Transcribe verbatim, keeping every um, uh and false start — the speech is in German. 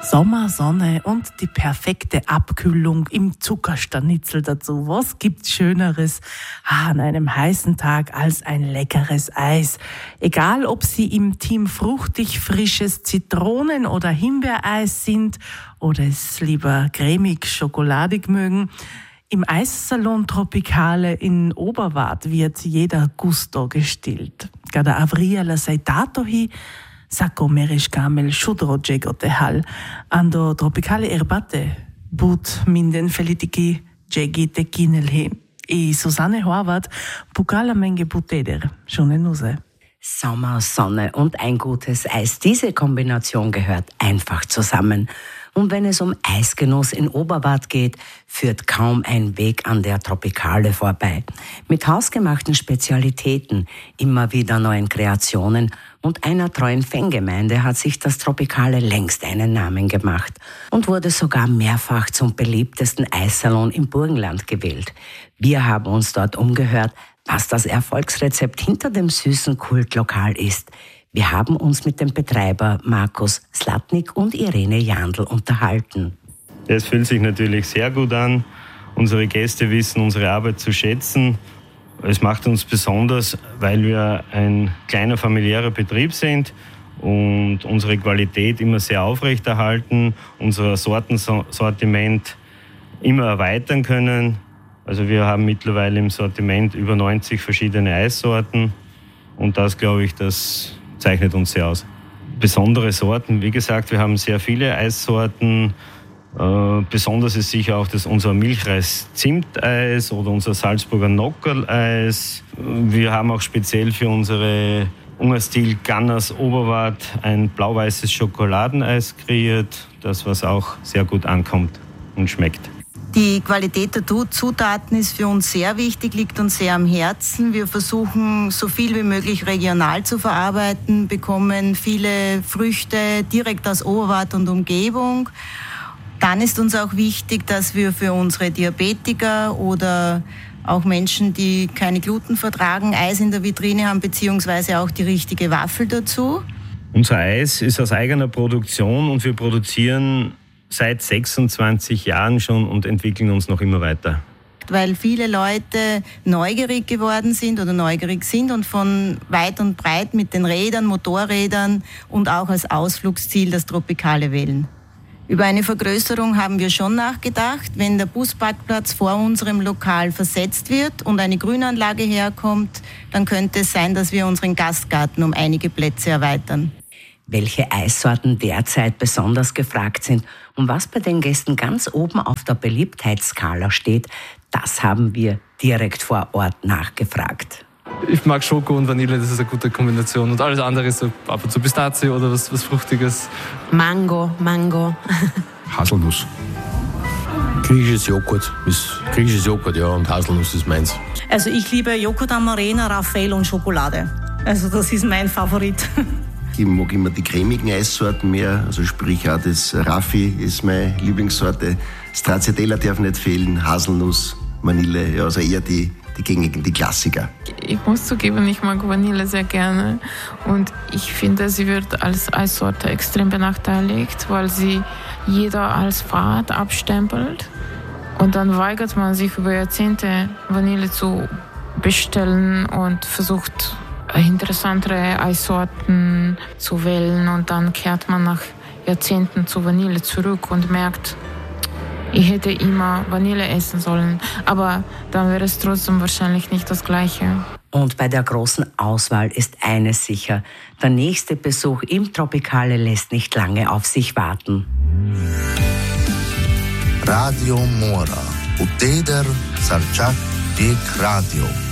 Sommer, Sonne und die perfekte Abkühlung im Zuckerstanitzel dazu. Was gibt's Schöneres an einem heißen Tag als ein leckeres Eis? Egal, ob Sie im Team fruchtig frisches Zitronen- oder Himbeereis sind oder es lieber cremig schokoladig mögen. Im Eissalon Tropicale in Oberwart wird jeder Gusto gestillt. Cada avria la seitato hi Sacco meriš kamel šudro džegote hal, ando tropicale erbate, but minden felitiki džegite kinelhi. I Susanne Horvath, Pukala Menge Buteder, schöne Nuse. Sommer, Sonne und ein gutes Eis. Diese Kombination gehört einfach zusammen. Und wenn es um Eisgenuss in Oberwart geht, führt kaum ein Weg an der Tropicale vorbei. Mit hausgemachten Spezialitäten, immer wieder neuen Kreationen und einer treuen Fangemeinde hat sich das Tropicale längst einen Namen gemacht und wurde sogar mehrfach zum beliebtesten Eissalon im Burgenland gewählt. Wir haben uns dort umgehört, was das Erfolgsrezept hinter dem süßen Kultlokal ist. Wir haben uns mit dem Betreiber Markus Slatnik und Irene Jandl unterhalten. Es fühlt sich natürlich sehr gut an. Unsere Gäste wissen unsere Arbeit zu schätzen. Es macht uns besonders, weil wir ein kleiner familiärer Betrieb sind und unsere Qualität immer sehr aufrechterhalten, unser Sortensortiment immer erweitern können. Also wir haben mittlerweile im Sortiment über neunzig verschiedene Eissorten und das, glaube ich, das zeichnet uns sehr aus. Besondere Sorten, wie gesagt, wir haben sehr viele Eissorten. Äh, besonders ist sicher auch das unser Milchreis-Zimteis oder unser Salzburger Nockerl-Eis. Wir haben auch speziell für unsere Ungerstil Ganners Oberwart ein blau-weißes Schokoladeneis kreiert, das was auch sehr gut ankommt und schmeckt. Die Qualität der Zutaten ist für uns sehr wichtig, liegt uns sehr am Herzen. Wir versuchen, so viel wie möglich regional zu verarbeiten, bekommen viele Früchte direkt aus Oberwart und Umgebung. Dann ist uns auch wichtig, dass wir für unsere Diabetiker oder auch Menschen, die keine Gluten vertragen, Eis in der Vitrine haben, beziehungsweise auch die richtige Waffel dazu. Unser Eis ist aus eigener Produktion und wir produzieren seit sechsundzwanzig Jahren schon und entwickeln uns noch immer weiter. Weil viele Leute neugierig geworden sind oder neugierig sind und von weit und breit mit den Rädern, Motorrädern und auch als Ausflugsziel das Tropicale wählen. Über eine Vergrößerung haben wir schon nachgedacht. Wenn der Busparkplatz vor unserem Lokal versetzt wird und eine Grünanlage herkommt, dann könnte es sein, dass wir unseren Gastgarten um einige Plätze erweitern. Welche Eissorten derzeit besonders gefragt sind und was bei den Gästen ganz oben auf der Beliebtheitsskala steht, das haben wir direkt vor Ort nachgefragt. Ich mag Schoko und Vanille, das ist eine gute Kombination. Und alles andere ist so ab und zu Pistazie oder was, was Fruchtiges. Mango, Mango. Haselnuss. Griechisches Joghurt, ist griechisches Joghurt, ja, und Haselnuss ist meins. Also ich liebe Joghurt Amarena, Raffaele und Schokolade. Also das ist mein Favorit. Ich mag immer die cremigen Eissorten mehr, also sprich auch das Raffi ist meine Lieblingssorte. Stracciatella darf nicht fehlen, Haselnuss, Vanille, ja, also eher die, die gängigen, die Klassiker. Ich muss zugeben, ich mag Vanille sehr gerne und ich finde, sie wird als Eissorte extrem benachteiligt, weil sie jeder als Fad abstempelt und dann weigert man sich über Jahrzehnte Vanille zu bestellen und versucht interessantere Eissorten zu wählen und dann kehrt man nach Jahrzehnten zu Vanille zurück und merkt, ich hätte immer Vanille essen sollen, aber dann wäre es trotzdem wahrscheinlich nicht das Gleiche. Und bei der großen Auswahl ist eines sicher, der nächste Besuch im Tropicale lässt nicht lange auf sich warten. Radio Mora, Uteder Sarchak Dik Radio.